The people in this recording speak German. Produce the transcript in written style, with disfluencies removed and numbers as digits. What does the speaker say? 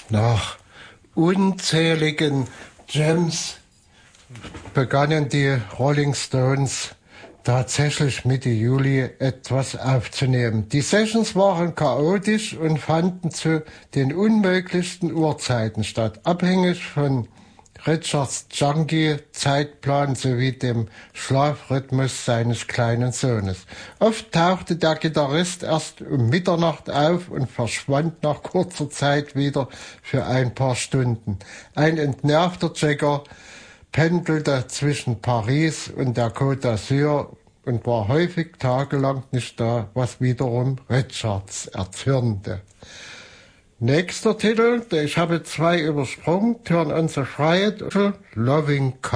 Nach unzähligen Jams begannen die Rolling Stones tatsächlich Mitte Juli etwas aufzunehmen. Die Sessions waren chaotisch und fanden zu den unmöglichsten Uhrzeiten statt, abhängig von Richards Junkie-Zeitplan sowie dem Schlafrhythmus seines kleinen Sohnes. Oft tauchte der Gitarrist erst um Mitternacht auf und verschwand nach kurzer Zeit wieder für ein paar Stunden. Ein entnervter Jagger pendelte zwischen Paris und der Côte d'Azur und war häufig tagelang nicht da, was wiederum Richards erzürnte. Nächster Titel, ich habe 2 übersprungen, Turn on the Fried, Loving